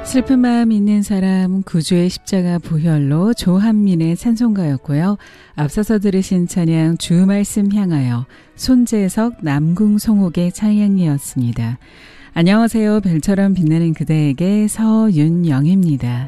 슬픈 마음 있는 사람 구주의 십자가 부혈로 조한민의 찬송가였고요. 앞서서 들으신 찬양 주 말씀 향하여 손재석 남궁송옥의 찬양이었습니다. 안녕하세요. 별처럼 빛나는 그대에게 서윤영입니다.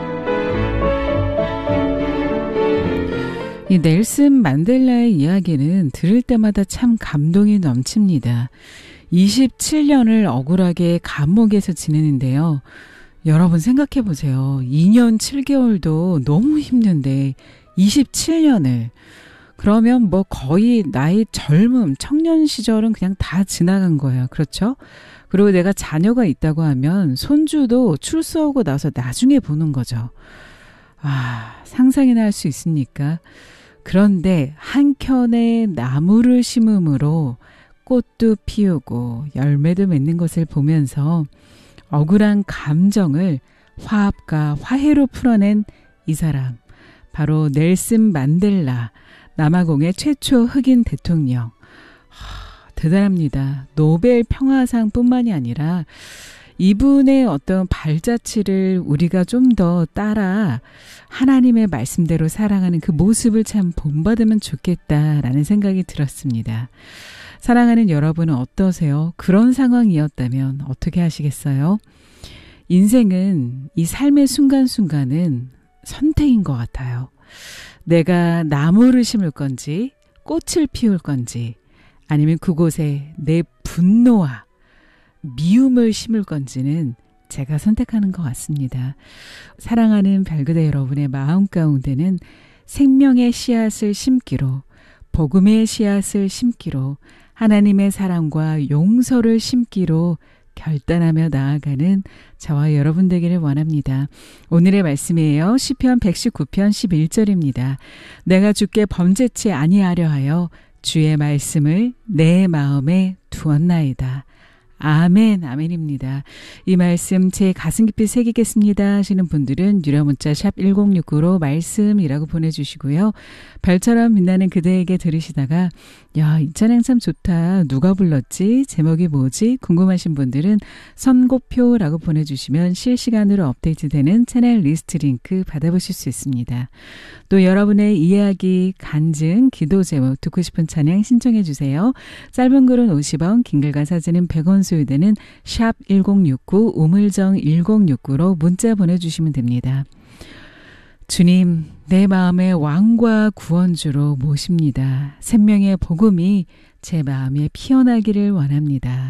이 넬슨 만델라의 이야기는 들을 때마다 참 감동이 넘칩니다. 27년을 억울하게 감옥에서 지내는데요. 여러분 생각해 보세요. 2년 7개월도 너무 힘든데 27년을. 그러면 뭐 거의 나의 젊음, 청년 시절은 그냥 다 지나간 거예요. 그렇죠? 그리고 내가 자녀가 있다고 하면 손주도 출소하고 나서 나중에 보는 거죠. 상상이나 할 수 있습니까? 그런데 한켠에 나무를 심음으로 꽃도 피우고 열매도 맺는 것을 보면서 억울한 감정을 화합과 화해로 풀어낸 이 사람, 바로 넬슨 만델라, 남아공의 최초 흑인 대통령. 대단합니다. 노벨 평화상뿐만이 아니라 이분의 어떤 발자취를 우리가 좀 더 따라 하나님의 말씀대로 살아가는 그 모습을 참 본받으면 좋겠다라는 생각이 들었습니다. 사랑하는 여러분은 어떠세요? 그런 상황이었다면 어떻게 하시겠어요? 인생은 이 삶의 순간순간은 선택인 것 같아요. 내가 나무를 심을 건지 꽃을 피울 건지 아니면 그곳에 내 분노와 미움을 심을 건지는 제가 선택하는 것 같습니다. 사랑하는 별그대 여러분의 마음 가운데는 생명의 씨앗을 심기로, 복음의 씨앗을 심기로, 하나님의 사랑과 용서를 심기로 결단하며 나아가는 저와 여러분 되기를 원합니다. 오늘의 말씀이에요. 시편 119편 11절입니다. 내가 주께 범죄치 아니하려 하여 주의 말씀을 내 마음에 두었나이다. 아멘, 아멘입니다. 이 말씀 제 가슴 깊이 새기겠습니다 하시는 분들은 유료 문자 샵 1069로 말씀이라고 보내주시고요. 별처럼 빛나는 그대에게 들으시다가 야, 이 찬양 참 좋다. 누가 불렀지? 제목이 뭐지? 궁금하신 분들은 선곡표라고 보내주시면 실시간으로 업데이트되는 채널 리스트 링크 받아보실 수 있습니다. 또 여러분의 이야기, 간증, 기도 제목 듣고 싶은 찬양 신청해 주세요. 짧은 글은 50원, 긴 글과 사진은 100원 소요되는 샵 1069 우물정 1069로 문자 보내주시면 됩니다. 주님, 내 마음의 왕과 구원주로 모십니다. 생명의 복음이 제 마음에 피어나기를 원합니다.